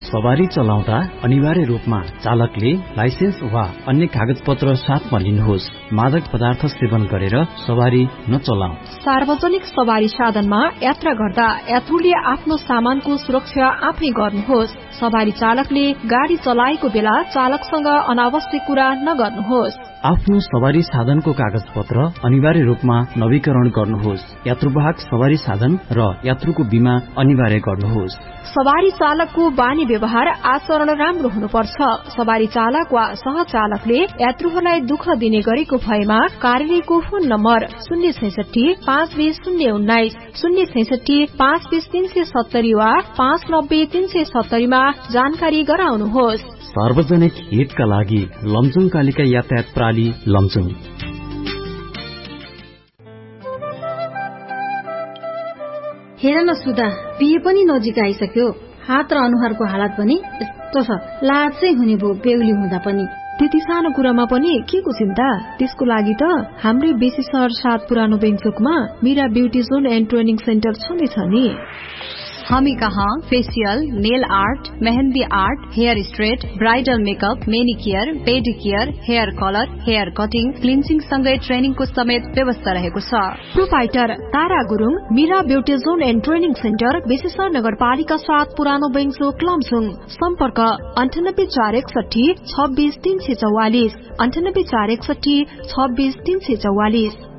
सवारी चलाउँदा अनिवार्य रूपमा चालकले लाइसेन्स वा अन्य कागजपत्र साथमा लिनुहोस्। मादक पदार्थ सेवन गरेर सवारी नचलाऊ। सार्वजनिक सवारी साधनमा यात्रा गर्दा यात्रुले आफ्नो सामानको सुरक्षा आफै गर्नुहोस्। सवारी चालकले गाडी चलाएको बेला चालकसँग अनावश्यक कुरा नगर्नुहोस्। आफ्नो सवारी साधनको कागज पत्र अनिवार्य रूपमा नवीकरण गर्नुहोस्। यात्रुवाहक सवारी साधन र यात्रुको बीमा अनिवार्य गर्नुहोस्। सवारी चालकको बानी व्यवहार आचरण राम्रो हुनुपर्छ। सवारी चालक वा सहचालकले यात्रुहरूलाई दुःख दिने गरेको भएमा कार्यालयको फोन नम्बर 066-520-019, 066-520-370 वा 590-370 मा जानकारी गराउनुहोस्। सार्वजनिक हितका लागि लमजुङ कालिका यातायात प्रणाली लमजुङ। हेर न सुधा, बिहे पनि नजिक आइसक्यो। हात र अनुहारको हालत पनि यस्तो छ, लाज चाहिँ हुने भो बेहुली हुँदा पनि। त्यति सानो कुरामा पनि के को चिन्ता? त्यसको लागि त हाम्रै बेसी सहर 7 पुरानो बेङचोकमा Meera beauty John and training centre छँदैछ नि। हामी कहाँ facial, nail art, mehndi art, hair straight, bridal makeup, मेनिकियर, पेडिकियर, hair colour, hair cutting, cleansing सँगै ट्रेनिङको समेत व्यवस्था रहेको छ। Proprietor Tara Gurung, Meera beauty John and training centre, बेसीसर नगरपालिका 7 पुरानो बेङचोक लमजुङ। सम्पर्क 9841 26 344, 9841 26 344।